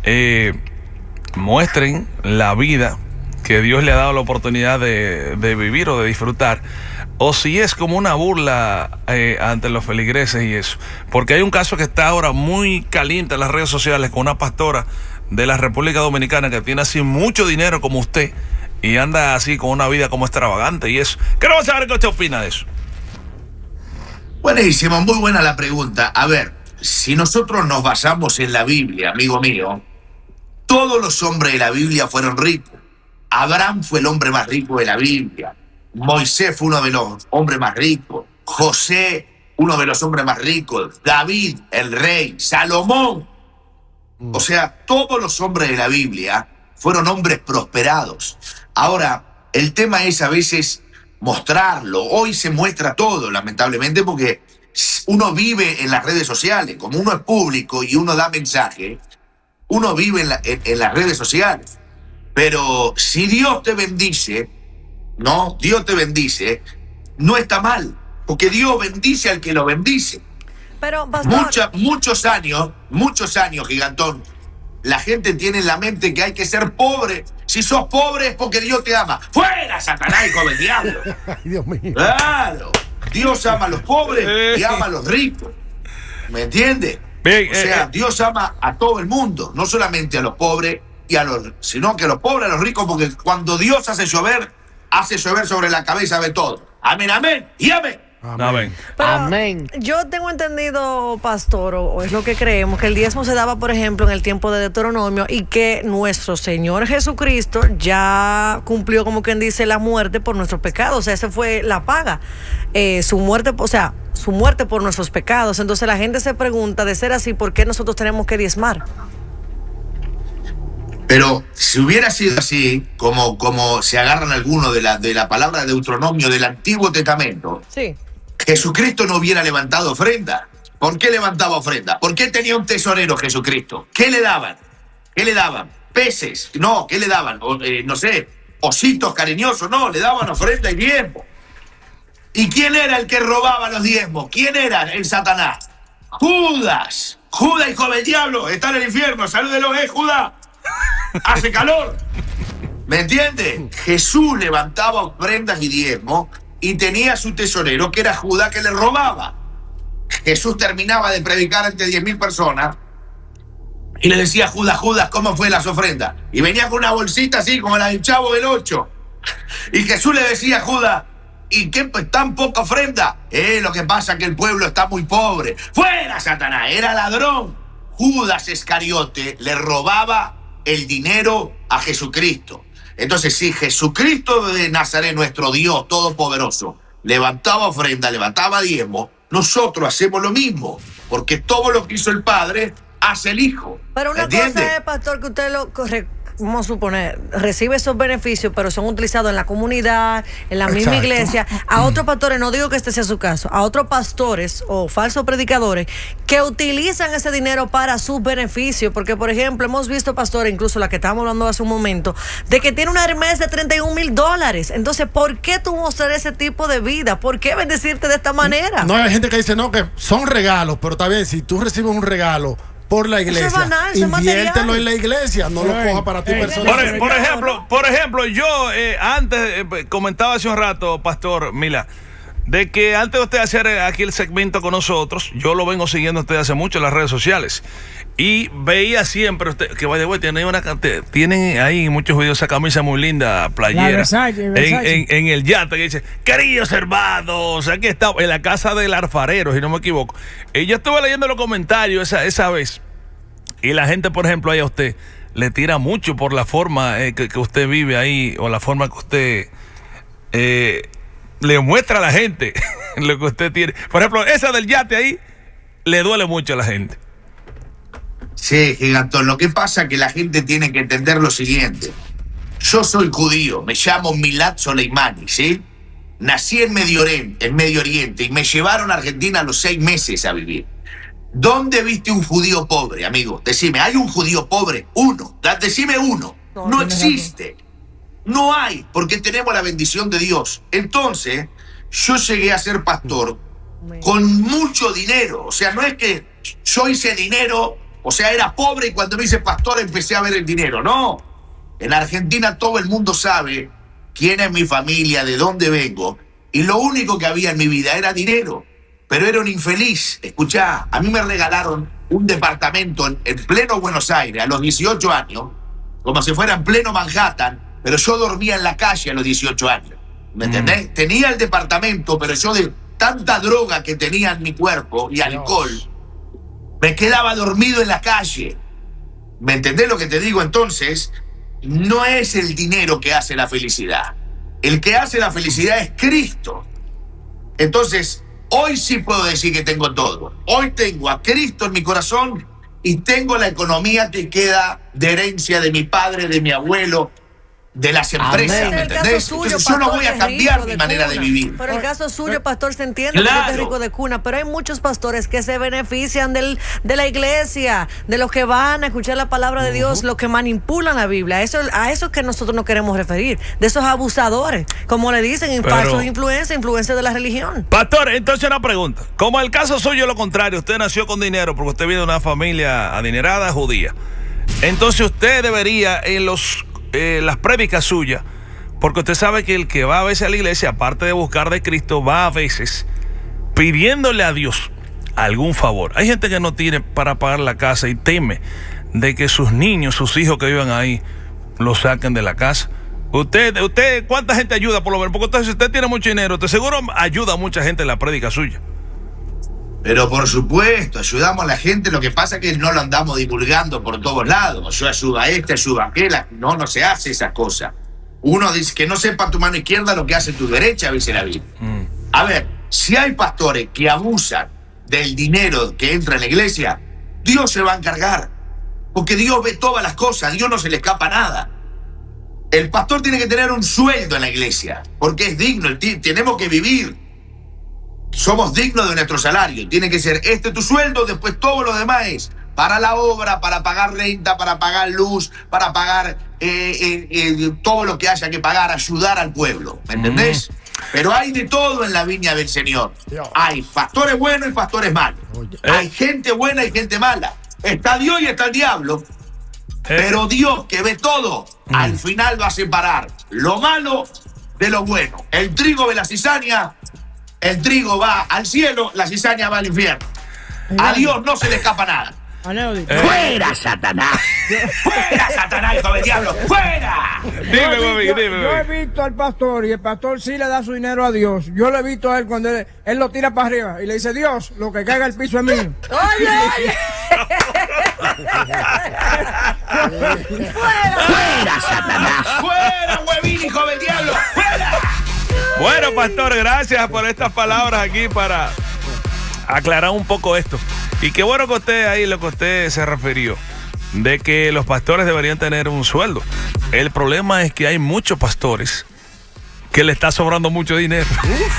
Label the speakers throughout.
Speaker 1: muestren la vida que Dios le ha dado la oportunidad de vivir o de disfrutar, o si es como una burla ante los feligreses y eso. Porque hay un caso que está ahora muy caliente en las redes sociales con una pastora de la República Dominicana que tiene así mucho dinero como usted y anda así con una vida como extravagante y eso. Queremos saber qué usted opina de eso.
Speaker 2: Buenísimo, muy buena la pregunta. A ver, si nosotros nos basamos en la Biblia, amigo mío, todos los hombres de la Biblia fueron ricos. Abraham fue el hombre más rico de la Biblia. Moisés fue uno de los hombres más ricos. José, uno de los hombres más ricos. David, el rey. Salomón. O sea, todos los hombres de la Biblia fueron hombres prosperados. Ahora, el tema es a veces mostrarlo. Hoy se muestra todo, lamentablemente, porque uno vive en las redes sociales. Como uno es público y uno da mensaje, uno vive en las redes sociales. Pero si Dios te bendice, no, Dios te bendice, no está mal, porque Dios bendice al que lo bendice.
Speaker 3: Pero, pastor,
Speaker 2: muchos años, gigantón, la gente tiene en la mente que hay que ser pobre. Si sos pobre es porque Dios te ama. ¡Fuera, Satanás, hijo del diablo!
Speaker 4: Ay, Dios mío.
Speaker 2: Claro, Dios ama a los pobres y ama a los ricos. ¿Me entiendes? O sea, Dios ama a todo el mundo, no solamente a los pobres, sino que a los pobres, a los ricos, porque cuando Dios hace llover sobre la cabeza de todo. Amén, amén y amén.
Speaker 1: Amén.
Speaker 3: pero
Speaker 5: Amén.
Speaker 3: yo tengo entendido, pastor, o es lo que creemos, que el diezmo se daba, por ejemplo, en el tiempo de Deuteronomio y que nuestro Señor Jesucristo ya cumplió, como quien dice, la muerte por nuestros pecados. O sea, esa fue la paga. Su muerte, o sea, su muerte por nuestros pecados. Entonces la gente se pregunta, de ser así, ¿por qué nosotros tenemos que diezmar?
Speaker 2: Pero si hubiera sido así, como se agarran algunos de la palabra de Deuteronomio del Antiguo Testamento,
Speaker 3: Sí.
Speaker 2: Jesucristo no hubiera levantado ofrenda. ¿Por qué levantaba ofrenda? ¿Por qué tenía un tesorero Jesucristo? ¿Qué le daban? ¿Qué le daban? ¿Peces? No, ¿qué le daban? No sé, ositos cariñosos. No, le daban ofrenda y diezmo. ¿Y quién era el que robaba los diezmos? ¿Quién era el Satanás? Judas. Judas, hijo del diablo, está en el infierno. Salúdelo, Judas. Hace calor. ¿Me entiende? Jesús levantaba ofrendas y diezmos y tenía su tesorero, que era Judas, que le robaba. Jesús terminaba de predicar ante 10.000 personas y le decía a Judas, Judas, ¿cómo fue las ofrendas? Y venía con una bolsita así, como la del Chavo del 8. Y Jesús le decía a Judas, ¿y qué tan poca ofrenda? Lo que pasa es que el pueblo está muy pobre. ¡Fuera, Satanás! Era ladrón. Judas Iscariote le robaba el dinero a Jesucristo. Entonces, si Jesucristo de Nazaret, nuestro Dios todopoderoso, levantaba ofrenda, levantaba diezmo, nosotros hacemos lo mismo, porque todo lo que hizo el Padre hace el Hijo.
Speaker 3: Pero una cosa es, pastor, que usted vamos a suponer, recibe esos beneficios, pero son utilizados en la comunidad, en la misma iglesia. A otros pastores, no digo que este sea su caso, a otros pastores o falsos predicadores que utilizan ese dinero para sus beneficios. Porque, por ejemplo, hemos visto pastores, incluso la que estábamos hablando hace un momento, de que tiene una Hermes de $31,000. Entonces, ¿por qué tú mostrar ese tipo de vida? ¿Por qué bendecirte de esta manera?
Speaker 4: No, hay gente que dice, no, que son regalos, pero está bien, si tú recibes un regalo por la iglesia,
Speaker 3: eso es banal,
Speaker 4: inviértelo en la iglesia, no lo coja para ti personal.
Speaker 1: Por ejemplo, yo antes comentaba hace un rato, pastor Mila, de que antes de usted hacer aquí el segmento con nosotros, yo lo vengo siguiendo a usted hace mucho en las redes sociales y veía siempre usted que vaya, tienen ahí muchos videos, esa camisa muy linda, playera, Versace. En el yate que dice, queridos hermanos, aquí está, en la casa del alfarero, si no me equivoco. Y yo estuve leyendo los comentarios esa vez y la gente, por ejemplo, ahí a usted le tira mucho por la forma que usted vive ahí o la forma que usted le muestra a la gente lo que usted tiene. Por ejemplo, esa del yate ahí le duele mucho a la gente.
Speaker 2: Sí, gigantón. Lo que pasa es que la gente tiene que entender lo siguiente. Yo soy judío, me llamo Milad Soleimani, ¿sí? Nací en Medio Oriente y me llevaron a Argentina a los 6 meses a vivir. ¿Dónde viste un judío pobre, amigo? Decime, ¿hay un judío pobre? Uno. Decime uno. No existe. No hay, porque tenemos la bendición de Dios. Entonces, yo llegué a ser pastor con mucho dinero. O sea, no es que yo hice dinero O sea, era pobre y cuando me hice pastor empecé a ver el dinero. No. En Argentina todo el mundo sabe quién es mi familia, de dónde vengo. Y lo único que había en mi vida era dinero. Pero era un infeliz. Escuchá, a mí me regalaron un departamento en pleno Buenos Aires a los 18 años, como si fuera en pleno Manhattan, pero yo dormía en la calle a los 18 años. ¿Me entendés? Tenía el departamento, pero yo de tanta droga que tenía en mi cuerpo y alcohol, me quedaba dormido en la calle. ¿Me entendés lo que te digo? Entonces, no es el dinero que hace la felicidad. El que hace la felicidad es Cristo. Entonces, hoy sí puedo decir que tengo todo. Hoy tengo a Cristo en mi corazón y tengo la economía que queda de herencia de mi padre, de mi abuelo, de las empresas, ¿me entendés? Entonces yo no voy a cambiar mi manera de vivir.
Speaker 3: Pero el caso suyo, pastor, se entiende que usted es rico de cuna, pero hay muchos pastores que se benefician de la iglesia, de los que van a escuchar la palabra de Dios, los que manipulan la Biblia. A eso es que nosotros nos queremos referir, de esos abusadores, como le dicen, falsos influencers de la religión.
Speaker 1: Pastor, entonces una pregunta. Como el caso suyo es lo contrario, usted nació con dinero porque usted viene de una familia adinerada judía. Entonces usted debería en las prédicas suyas, porque usted sabe que el que va a veces a la iglesia, aparte de buscar de Cristo, va a veces pidiéndole a Dios algún favor. Hay gente que no tiene para pagar la casa y teme de que sus niños, sus hijos que vivan ahí, lo saquen de la casa. Usted, ¿cuánta gente ayuda por lo menos? Porque si usted tiene mucho dinero, usted seguro ayuda a mucha gente en la prédica suya.
Speaker 2: Pero por supuesto, ayudamos a la gente, lo que pasa es que no lo andamos divulgando por todos lados. Yo ayudo a ayudo a aquel, no se hace esa cosa. Uno dice que no sepa tu mano izquierda lo que hace tu derecha, dice la Biblia. A ver, si hay pastores que abusan del dinero que entra en la iglesia, Dios se va a encargar. Porque Dios ve todas las cosas, a Dios no se le escapa nada. El pastor tiene que tener un sueldo en la iglesia, porque es digno, tenemos que vivir. Somos dignos de nuestro salario. Tiene que ser tu sueldo, después todo lo demás es para la obra, para pagar renta, para pagar luz, para pagar todo lo que haya que pagar, ayudar al pueblo. ¿Me entendés? Pero hay de todo en la viña del Señor. Hay pastores buenos y pastores malos. Hay gente buena y gente mala. Está Dios y está el diablo. Pero Dios, que ve todo, al final va a separar lo malo de lo bueno. El trigo de la cizaña. El trigo va al cielo, la cizaña va al infierno. A Dios no se le escapa nada. ¡Fuera, Satanás! ¡Fuera, Satanás, hijo del diablo! ¡Fuera!
Speaker 1: Dime, mami, dime.
Speaker 5: Yo he visto al pastor y el pastor sí le da su dinero a Dios. Yo lo he visto a él cuando él lo tira para arriba y le dice, Dios, lo que caiga al piso es mío.
Speaker 3: ¡Oye!
Speaker 2: ¡Fuera, Satanás! ¡Fuera, huevín, hijo del diablo! ¡Fuera!
Speaker 1: Bueno, pastor, gracias por estas palabras aquí para aclarar un poco esto. Y qué bueno que usted ahí, lo que usted se refirió, de que los pastores deberían tener un sueldo. El problema es que hay muchos pastores que le está sobrando mucho dinero.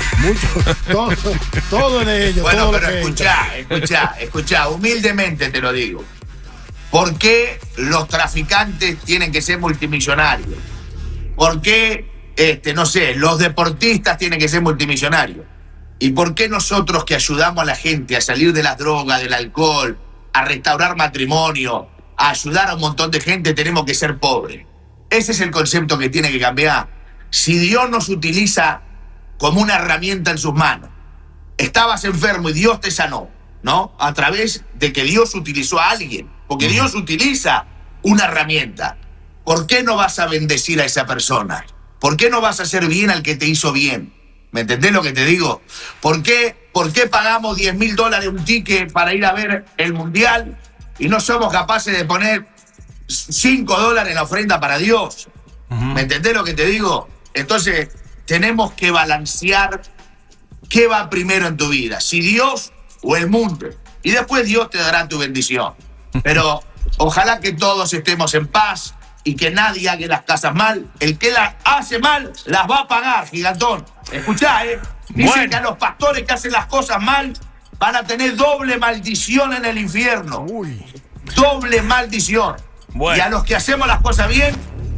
Speaker 4: Todo en ellos.
Speaker 2: Bueno,
Speaker 4: todo
Speaker 2: pero escuchá, humildemente te lo digo. ¿Por qué los traficantes tienen que ser multimillonarios? ¿Por qué no sé, los deportistas tienen que ser multimillonarios? ¿Y por qué nosotros que ayudamos a la gente a salir de las drogas, del alcohol, a restaurar matrimonio, a ayudar a un montón de gente, tenemos que ser pobres? Ese es el concepto que tiene que cambiar. Si Dios nos utiliza como una herramienta en sus manos, estabas enfermo y Dios te sanó, ¿no? A través de que Dios utilizó a alguien, porque Dios utiliza una herramienta. ¿Por qué no vas a bendecir a esa persona? ¿Por qué no vas a hacer bien al que te hizo bien? ¿Me entendés lo que te digo? ¿Por qué pagamos $10.000 un ticket para ir a ver el Mundial y no somos capaces de poner $5 en la ofrenda para Dios? ¿Me entendés lo que te digo? Entonces, tenemos que balancear qué va primero en tu vida, si Dios o el mundo. Y después Dios te dará tu bendición. Pero ojalá que todos estemos en paz y que nadie haga las cosas mal. El que las hace mal, las va a pagar, gigantón. Escuchá, Dicen que a los pastores que hacen las cosas mal van a tener doble maldición en el infierno. Doble maldición. Y a los que hacemos las cosas bien,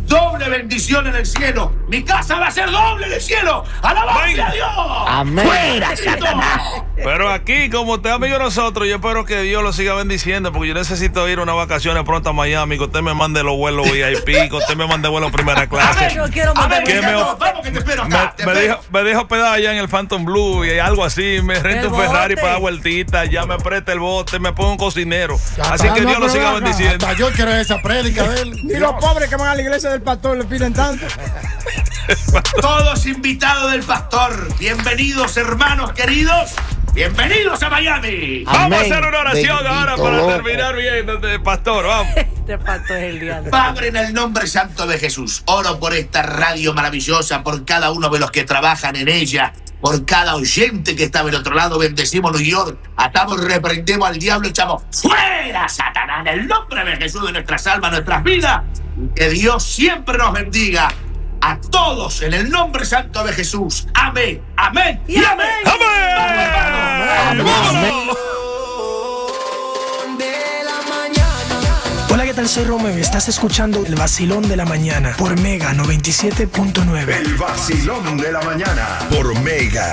Speaker 2: doble bendición en el cielo. Mi casa va a ser doble en el cielo. ¡Alabanza a Dios!
Speaker 6: Amén.
Speaker 2: ¡Fuera, Satanás!
Speaker 1: Pero aquí, como usted amigo de nosotros, yo espero que Dios lo siga bendiciendo, porque yo necesito ir a unas vacaciones pronto a Miami, que usted me mande los vuelos VIP, que usted me mande vuelos primera clase.
Speaker 3: Yo quiero mandar
Speaker 2: Vamos que te espero acá.
Speaker 1: Me dejo hospedado allá en el Phantom Blue y algo así, me rento un Ferrari para dar vueltitas, ya me presta el bote, me pongo un cocinero. Así que Dios lo siga bendiciendo.
Speaker 4: Hasta yo quiero esa prédica de él.
Speaker 5: Y los pobres que van a la iglesia del pastor le piden tanto.
Speaker 2: Todos invitados del pastor. Bienvenidos, hermanos queridos. Bienvenidos a Miami.
Speaker 1: Vamos a hacer una oración ahora para terminar bien, pastor. Vamos.
Speaker 3: Este pato es el diablo.
Speaker 2: Padre, en el nombre santo de Jesús, oro por esta radio maravillosa, por cada uno de los que trabajan en ella, por cada oyente que está del otro lado. Bendecimos New York, atamos, reprendemos al diablo, echamos fuera, Satanás, en el nombre de Jesús, de nuestras almas, nuestras vidas. Que Dios siempre nos bendiga a todos en el nombre santo de Jesús. Amén, amén y amén.
Speaker 1: ¡Amén!
Speaker 7: Hola, ¿qué tal? Soy Romeo y estás escuchando El Vacilón de la Mañana por Mega 97.9.
Speaker 8: El Vacilón de la Mañana por Mega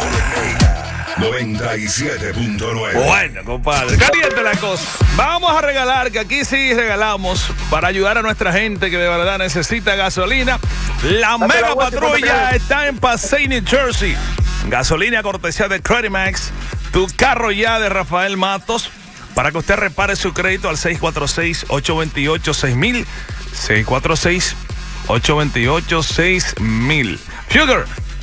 Speaker 8: 97.9.
Speaker 1: Bueno, compadre, caliente la cosa. Vamos a regalar, que aquí sí regalamos, para ayudar a nuestra gente que de verdad necesita gasolina. La Mega Patrulla está en Passaic, New Jersey. Gasolina cortesía de Credit Max. Tu carro ya de Rafael Matos, para que usted repare su crédito al 646-828-6000. 646-828-6000. Sugar.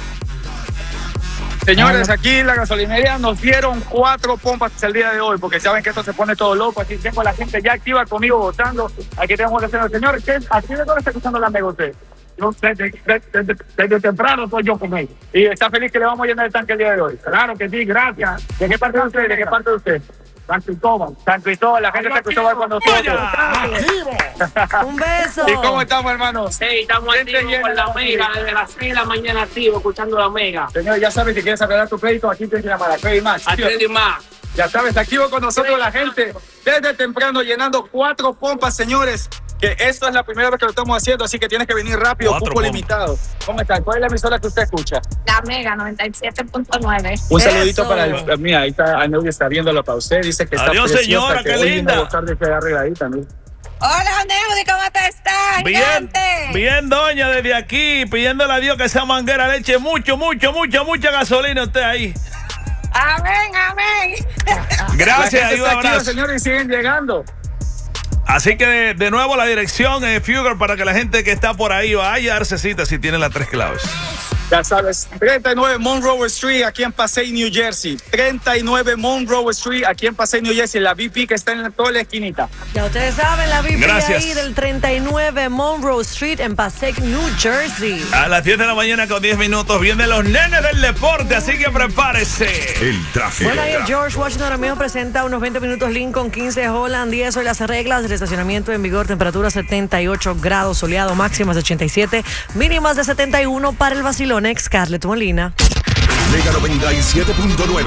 Speaker 9: Señores, aquí en la gasolinería nos dieron 4 pompas el día de hoy, porque saben que esto se pone todo loco. Aquí tengo a la gente ya activa conmigo votando. Aquí tenemos que hacer el señor. ¿Aquí de dónde está escuchando la Mega usted? Yo desde temprano estoy yo con él. Y está feliz que le vamos a llenar el tanque el día de hoy. Claro que sí, gracias. ¿De qué parte de usted? ¿De qué parte de usted? San Cristóbal, la gente de San Cristóbal con nosotros.
Speaker 3: Un beso.
Speaker 9: ¿Y cómo estamos, hermanos?
Speaker 10: Sí, estamos activos con la Mega, desde las 6 de la mañana activo, escuchando la Mega.
Speaker 9: Señor, ya sabes, si quieres arreglar tu crédito, aquí tienes que llamar a Credit Max.
Speaker 10: A Credit Max.
Speaker 9: Ya sabes, activo con nosotros la gente desde temprano llenando 4 pompas, señores. Que esto es la primera vez que lo estamos haciendo, así que tienes que venir rápido, cupo limitado. ¿Cómo está? ¿Cuál es la emisora que usted escucha?
Speaker 10: La Mega 97.9.
Speaker 9: Un saludito para el... Mira, ahí está, Aneudi está viéndolo para usted, dice que está
Speaker 1: adiós,
Speaker 9: preciosa,
Speaker 1: señora,
Speaker 9: que
Speaker 1: qué
Speaker 9: hoy
Speaker 1: linda.
Speaker 9: vino a gustar de que arregladita, ¿no?
Speaker 10: Hola, Aneudi, ¿cómo te estás?
Speaker 1: Bien, bien, doña, desde aquí, pidiéndole a Dios que esa manguera le eche mucha gasolina a usted ahí.
Speaker 10: Amén, amén.
Speaker 1: Gracias,
Speaker 9: la gente
Speaker 1: un
Speaker 9: está activa,
Speaker 1: abrazo.
Speaker 9: señores, y siguen llegando.
Speaker 1: Así que de nuevo la dirección Fugger, para que la gente que está por ahí vaya a darse cita si tiene las 3 claves.
Speaker 9: Ya sabes, 39 Monroe Street, aquí en Passaic, New Jersey. 39 Monroe Street, aquí en Passaic, New Jersey. La BP que está en toda la esquinita.
Speaker 3: Ya ustedes saben, la VIP
Speaker 1: Gracias.
Speaker 3: ahí del 39 Monroe Street en Passaic, New Jersey.
Speaker 1: A las 10 de la mañana con 10 minutos vienen los nenes del deporte, así que prepárese.
Speaker 8: El tráfico.
Speaker 3: Bueno, ahí George Washington ahora mismo presenta unos 20 minutos Lincoln, 15 Holland, 10 hoy las reglas del estacionamiento en vigor, temperatura 78 grados, soleado, máximas de 87, mínimas de 71 para el vacilón. Scarlett Molina.
Speaker 8: Mega 97.9.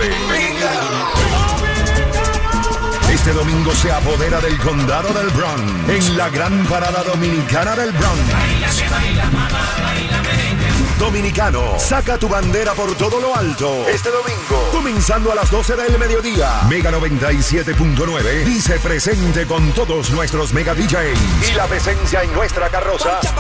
Speaker 8: Este domingo se apodera del condado del Bronx en la gran parada dominicana del Bronx. Dominicano, saca tu bandera por todo lo alto. Este domingo, comenzando a las 12 del mediodía. Mega 97.9 dice presente con todos nuestros Mega DJs y la presencia en nuestra carroza